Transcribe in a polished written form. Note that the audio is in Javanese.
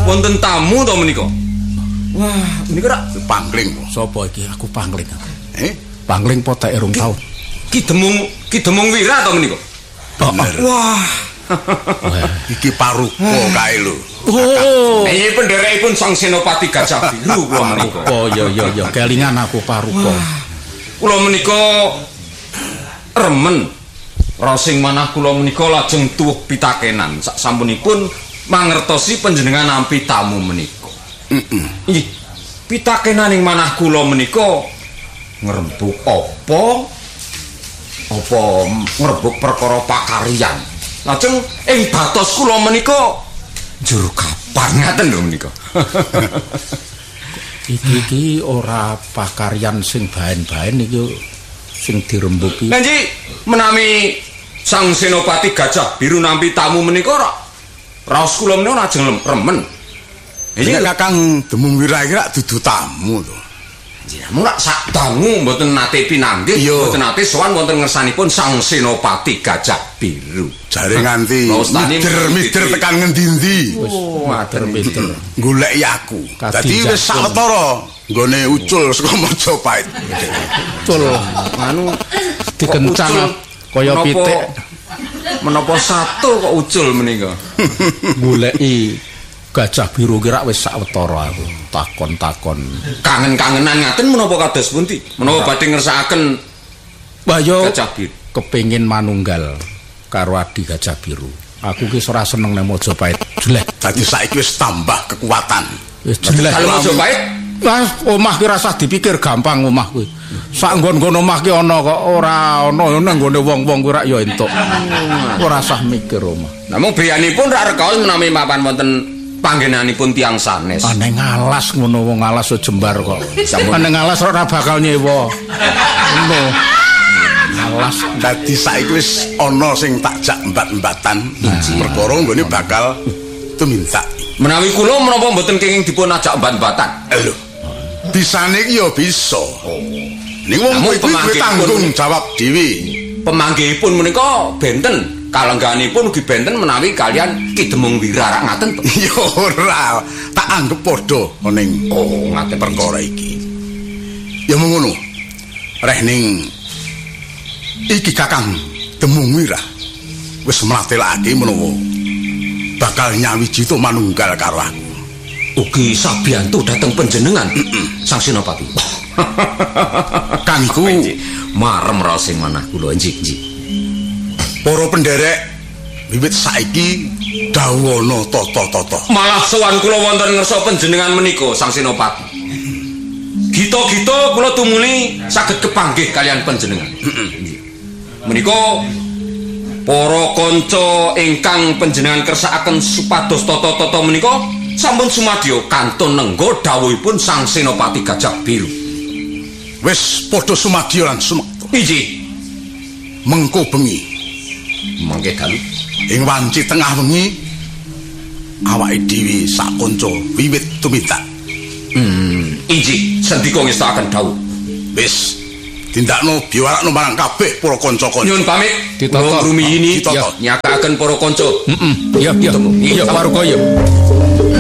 wonten tamu to menika. Wah, menika rak Pangling. Sapa iki? Aku pangling. Pangling po tak erung tau. Ki demung Wira to menika. Bener. Wah. Iki paruko kae lho. Oh. Iki penderekipun Sang Senopati Gajah Biru kula menika. Oh ya kelingan aku paruko. Kula menika remen rasing manah kula menika lajeng tuwuh pitakenan sak sampunipun mangertosi panjenengan nampi tamu menika. Nggih. Pitakenaning manah kula menika ngrembug apa ngrembug perkara pakaryan. Lajeng ing batos kula menika juru kapan ngaten lho menika. Iki ora pakaryan sing bahan-bahan iki sing dirembuki. Lah nggih menawi Sang Senopati Gajah Biru nampi tamu menika raos kula menika lajeng remen. Iki Kakang Demung Wira iki rak dudu tamu to. Namun sak tamu mboten nate pinanggih, mboten nate sowan wonten ngersanipun Sang Senopati Gajah Biru. Jare nganti mider tekan ngendi-endi. Oh, mider. Goleki aku. Dadi wis sawetara nggone ucul saka Majapahit. Ucul anu dikencang kaya pitik. Menapa satu kok ucul menika? Goleki Gajah Biru kira wis sawetara aku takon-takon. Kangen-kangenan ngaten menapa kados pundi? Menapa badhe ngersakaken Gajah Biru kepengin manunggal karo Adi Gajah Biru. Aku ki ora seneng nang Majapahit. Jelek. Dadi saiki wis tambah kekuatan. Wis jelek. Kalau Majapahit, Mas, omah ki rasa dipikir gampang omah kuwi. Sak nggon-nggon omah ki ana kok ora ana nang nggone wong-wong kuwi rak ya entuk. Ora usah mikir omah. Namung beyanipun rak rekaos menawi mapan wonten panggenanipun tiyang sanes. Aneh ngalas ngono wong alas Jembar kok. Aneh ngalas ora bakal nyewa. Ngono. Ngalas dadi saiki wis ana sing takjak embat-embatan perkara nggone bakal tuminta. Menawi kula menapa mboten kenging dipun ajak embat-embatan. Lho. Bisane iki ya bisa. Ning wong kuwi tanggung jawab dhewe. Pemanggihipun menika benten. Kalengganipun ugi benten menawi kalian Ki Demung Wira rak ngaten to. Ya ora, tak anggap padha ning ngaten perkara iki. Ya ngono. Reh ning iki Kakang Demung Wira wis mlatelake menawa bakal nyawiji to manunggal karo aku. Ugi sabiyantu dhateng panjenengan Sang Senopati. Kangku marem raos sing manah kula nggih. Para penderek wiwit saiki dawana tata-tata. Malah sowan kula wonten ngersa panjenengan menika Sang Senopati. Gita-gita kula tumuli saged kepanggih kalian panjenengan. Menika para kanca ingkang panjenengan kersakaken supados tata-tata menika sampun sumadya kantun nenggo dawuhipun Sang Senopati Gajah Biru. Wis padha sumadya lan sumekta. Inggih. Mengko bengi mangke dalu ing wanci tengah wengi awake dhewe sak kanca wiwit tumindak. Inggih, sendika ngestakaken dawuh. Wis tindakno biwarakno marang kabeh para kanca-kanca. Nyuwun pamit. Ditata Rumiyini nyakaken para kanca. Iya, Paruko ya.